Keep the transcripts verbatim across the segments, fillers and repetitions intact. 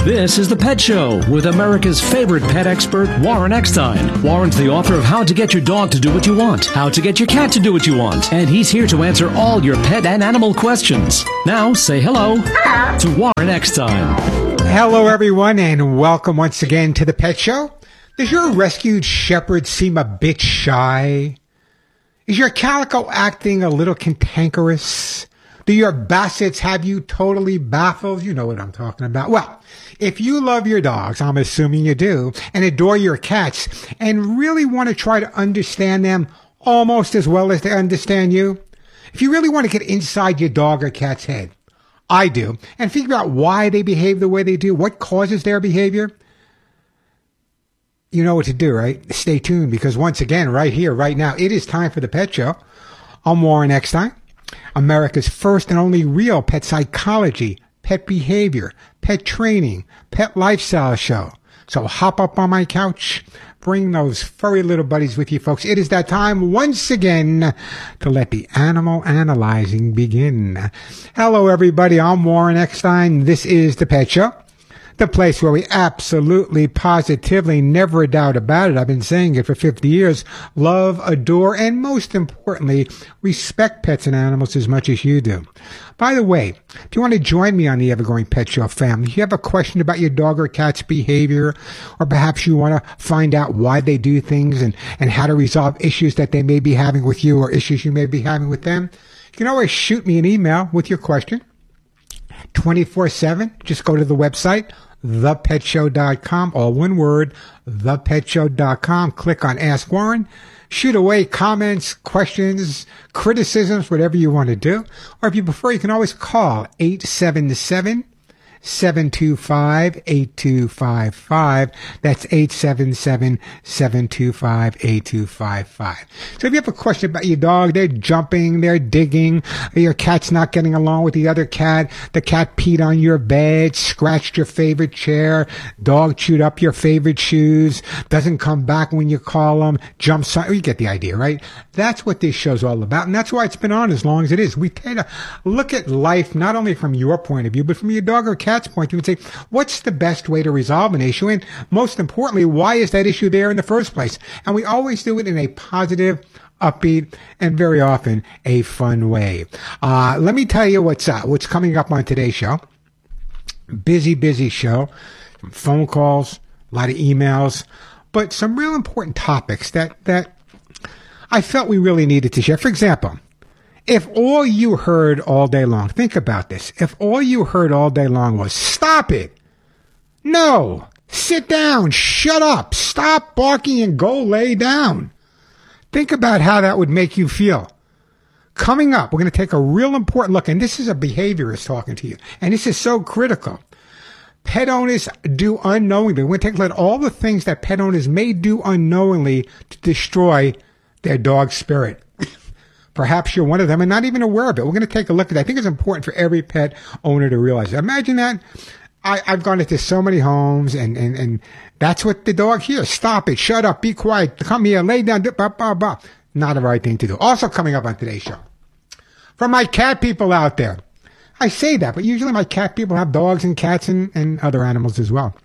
This is The Pet Show with America's favorite pet expert, Warren Eckstein. Warren's the author of How to Get Your Dog to Do What You Want, How to Get Your Cat to Do What You Want, and he's here to answer all your pet and animal questions. Now, say hello to Warren Eckstein. Hello, everyone, and welcome once again to The Pet Show. Does your rescued shepherd seem a bit shy? Is your calico acting a little cantankerous? Do your bassets have you totally baffled? You know what I'm talking about. Well, if you love your dogs, I'm assuming you do, and adore your cats, and really want to try to understand them almost as well as they understand you, if you really want to get inside your dog or cat's head, I do, and figure out why they behave the way they do, what causes their behavior, you know what to do, right? Stay tuned, because once again, right here, right now, it is time for The Pet Show. I'm Warren Eckstein, America's first and only real pet psychology, pet behavior, pet training, pet lifestyle show. So hop up on my couch, bring those furry little buddies with you, folks. It is that time once again to let the animal analyzing begin. Hello, everybody. I'm Warren Eckstein. This is The Pet Show, the place where we absolutely, positively, never a doubt about it, I've been saying it for fifty years, love, adore, and most importantly, respect pets and animals as much as you do. By the way, if you want to join me on the Evergreen Pet Show family, if you have a question about your dog or cat's behavior, or perhaps you want to find out why they do things and, and how to resolve issues that they may be having with you or issues you may be having with them, you can always shoot me an email with your question. twenty-four seven. Just go to the website, the pet show dot com, all one word, the pet show dot com. Click on Ask Warren. Shoot away comments, questions, criticisms, whatever you want to do. Or if you prefer, you can always call eight seven seven, seven two five, eight two five five. That's eight seven seven, seven two five, eight two five five. So if you have a question about your dog, they're jumping, they're digging, your cat's not getting along with the other cat, the cat peed on your bed, scratched your favorite chair, dog chewed up your favorite shoes, doesn't come back when you call them, jumps on, you get the idea, right? That's what this show's all about, and that's why it's been on as long as it is. We tend to look at life not only from your point of view, but from your dog or cat point, you would say, what's the best way to resolve an issue? And most importantly, why is that issue there in the first place? And we always do it in a positive, upbeat, and very often a fun way. Uh, let me tell you what's uh, what's coming up on today's show. Busy, busy show. Some phone calls, a lot of emails, but some real important topics that, that I felt we really needed to share. For example, if all you heard all day long, think about this. If all you heard all day long was, stop it, no, sit down, shut up, stop barking and go lay down. Think about how that would make you feel. Coming up, we're going to take a real important look, and this is a behaviorist talking to you, and this is so critical. Pet owners do unknowingly. We're going to take a look at all the things that pet owners may do unknowingly to destroy their dog's spirit. Perhaps you're one of them and not even aware of it. We're going to take a look at that. I think it's important for every pet owner to realize that. Imagine that. I, I've gone into so many homes, and, and, and that's what the dog hears. Stop it. Shut up. Be quiet. Come here. Lay down. Blah, blah, blah. Not the right thing to do. Also coming up on today's show, from my cat people out there. I say that, but usually my cat people have dogs and cats and, and other animals as well.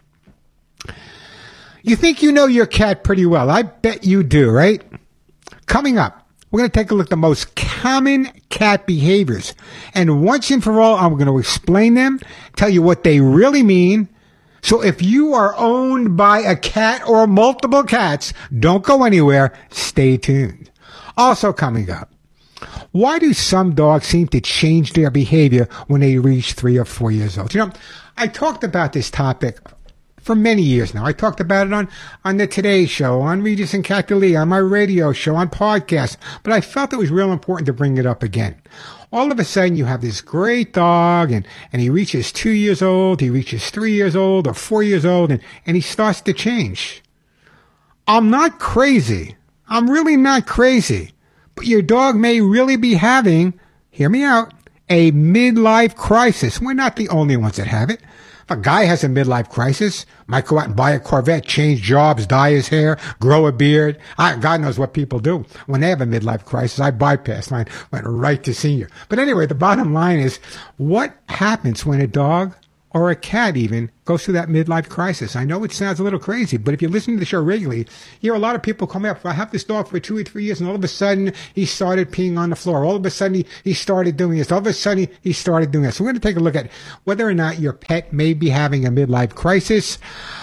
You think you know your cat pretty well. I bet you do, right? Coming up, we're going to take a look at the most common cat behaviors. And once and for all, I'm going to explain them, tell you what they really mean. So if you are owned by a cat or multiple cats, don't go anywhere. Stay tuned. Also coming up, why do some dogs seem to change their behavior when they reach three or four years old? You know, I talked about this topic for many years now. I talked about it on, on the Today Show, on Regis and Kathleen, on my radio show, on podcasts, but I felt it was real important to bring it up again. All of a sudden, you have this great dog, and, and he reaches two years old, he reaches three years old, or four years old, and, and he starts to change. I'm not crazy. I'm really not crazy. But your dog may really be having, hear me out, a midlife crisis. We're not the only ones that have it. If a guy has a midlife crisis, might go out and buy a Corvette, change jobs, dye his hair, grow a beard. I, God knows what people do when they have a midlife crisis. I bypassed mine, went right to senior. But anyway, the bottom line is, what happens when a dog or a cat even goes through that midlife crisis. I know it sounds a little crazy, but if you listen to the show regularly, you hear a lot of people come up, I have this dog for two or three years, and all of a sudden he started peeing on the floor. All of a sudden he, he started doing this. All of a sudden he, he started doing this. So we're going to take a look at whether or not your pet may be having a midlife crisis.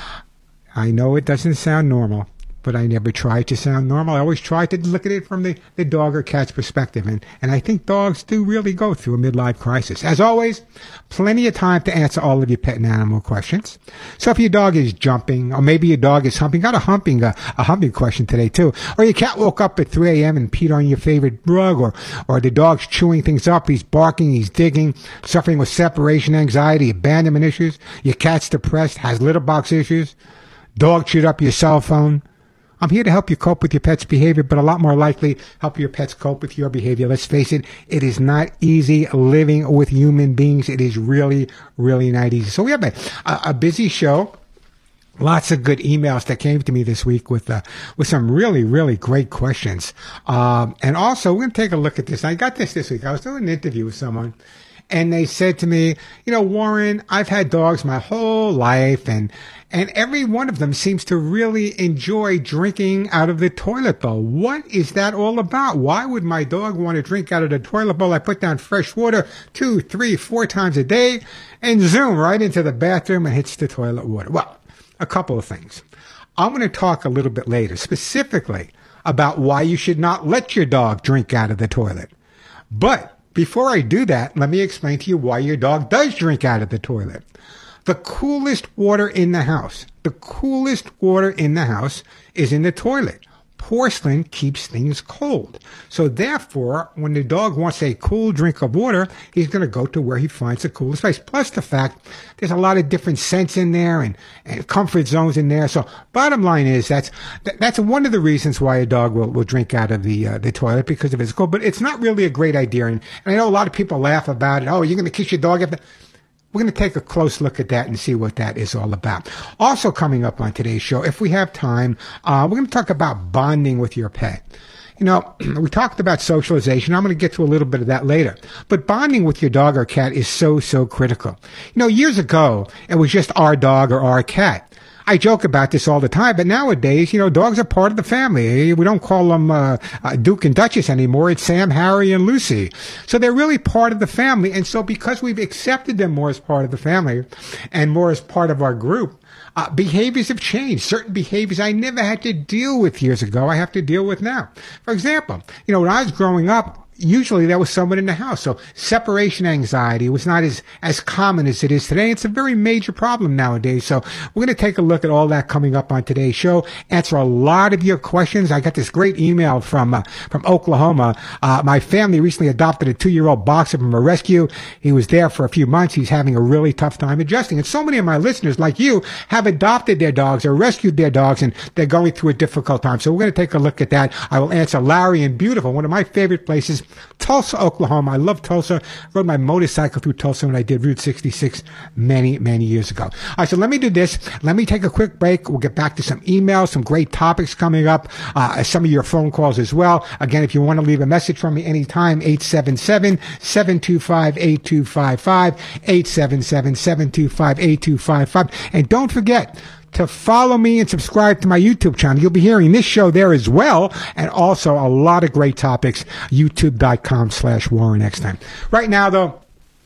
I know it doesn't sound normal, but I never try to sound normal. I always try to look at it from the, the dog or cat's perspective. And, and I think dogs do really go through a midlife crisis. As always, plenty of time to answer all of your pet and animal questions. So if your dog is jumping, or maybe your dog is humping, got a humping, a, a humping question today too. Or your cat woke up at three a.m. and peed on your favorite rug, or, or the dog's chewing things up, he's barking, he's digging, suffering with separation anxiety, abandonment issues. Your cat's depressed, has litter box issues, dog chewed up your cell phone. I'm here to help you cope with your pet's behavior, but a lot more likely help your pets cope with your behavior. Let's face it, it is not easy living with human beings. It is really, really not easy. So we have a, a busy show. Lots of good emails that came to me this week with uh, with some really, really great questions. Um, and also, we're going to take a look at this. I got this this week. I was doing an interview with someone, and they said to me, you know, Warren, I've had dogs my whole life, and and every one of them seems to really enjoy drinking out of the toilet bowl. What is that all about? Why would my dog want to drink out of the toilet bowl? I put down fresh water two, three, four times a day, and zoom right into the bathroom and hits the toilet water. Well, a couple of things. I'm going to talk a little bit later specifically about why you should not let your dog drink out of the toilet. But before I do that, let me explain to you why your dog does drink out of the toilet. The coolest water in the house, the coolest water in the house is in the toilet. Porcelain keeps things cold. So therefore, when the dog wants a cool drink of water, he's going to go to where he finds the coolest place. Plus the fact there's a lot of different scents in there and, and comfort zones in there. So bottom line is that's that's one of the reasons why a dog will, will drink out of the uh, the toilet, because of its cold. But it's not really a great idea. And, and I know a lot of people laugh about it. Oh, you're going to kiss your dog after. We're going to take a close look at that and see what that is all about. Also coming up on today's show, if we have time, uh, we're going to talk about bonding with your pet. You know, we talked about socialization. I'm going to get to a little bit of that later. But bonding with your dog or cat is so, so critical. You know, years ago, it was just our dog or our cat. I joke about this all the time, but nowadays, you know, dogs are part of the family. We don't call them uh, uh, Duke and Duchess anymore. It's Sam, Harry, and Lucy. So they're really part of the family. And so because we've accepted them more as part of the family and more as part of our group, uh, behaviors have changed. Certain behaviors I never had to deal with years ago, I have to deal with now. For example, you know, when I was growing up, usually there was someone in the house. So separation anxiety was not as, as common as it is today. It's a very major problem nowadays. So we're going to take a look at all that coming up on today's show, answer a lot of your questions. I got this great email from, uh, from Oklahoma. Uh, my family recently adopted a two-year-old boxer from a rescue. He was there for a few months. He's having a really tough time adjusting. And so many of my listeners, like you, have adopted their dogs or rescued their dogs, and they're going through a difficult time. So we're going to take a look at that. I will answer Larry in Beautiful, one of my favorite places, Tulsa, Oklahoma. I love Tulsa. Rode my motorcycle through Tulsa when I did Route sixty-six many, many years ago. All right, so let me do this. Let me take a quick break. We'll get back to some emails, some great topics coming up, uh, some of your phone calls as well. Again, if you want to leave a message from me anytime, eight seven seven, seven two five, eight two five five, eight seven seven, seven two five, eight two five five. And don't forget to follow me and subscribe to my YouTube channel. You'll be hearing this show there as well, and also a lot of great topics, youtube.com slash Warren Eckstein. Right now, though,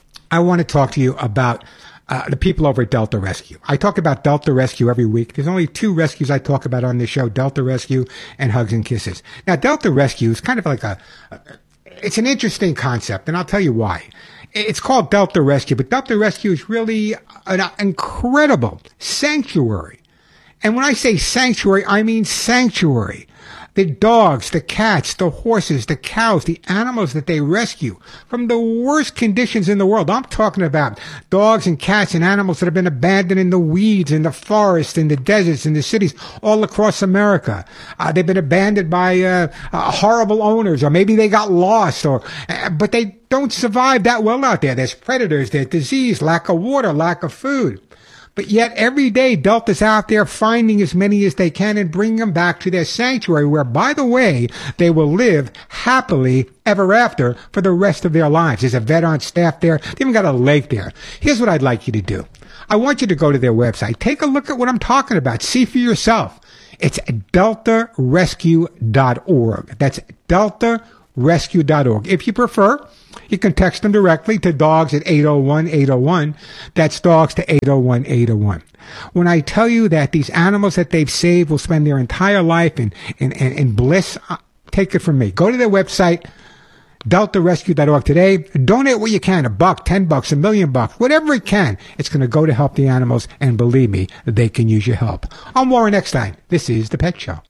I want to talk to you about uh, the people over at Delta Rescue. I talk about Delta Rescue every week. There's only two rescues I talk about on this show, Delta Rescue and Hugs and Kisses. Now, Delta Rescue is kind of like a, it's an interesting concept, and I'll tell you why. It's called Delta Rescue, but Delta Rescue is really an incredible sanctuary. And when I say sanctuary, I mean sanctuary. The dogs, the cats, the horses, the cows, the animals that they rescue from the worst conditions in the world. I'm talking about dogs and cats and animals that have been abandoned in the weeds, in the forests, in the deserts, in the cities all across America. Uh, they've been abandoned by uh, uh, horrible owners, or maybe they got lost, or uh, but they don't survive that well out there. There's predators, there's disease, lack of water, lack of food. But yet every day Delta's out there finding as many as they can and bringing them back to their sanctuary where, by the way, they will live happily ever after for the rest of their lives. There's a vet on staff there. They even got a lake there. Here's what I'd like you to do. I want you to go to their website. Take a look at what I'm talking about. See for yourself. It's delta rescue dot org. That's delta rescue dot org. If you prefer, you can text them directly to dogs at eight oh one, eight oh one. That's dogs to eight oh one, eight oh one. When I tell you that these animals that they've saved will spend their entire life in, in, in, in bliss, uh, take it from me. Go to their website, delta rescue dot org today. Donate what you can, a buck, ten bucks, a million bucks, whatever it can. It's going to go to help the animals, and believe me, they can use your help. I'm Warren Eckstein. This is The Pet Show.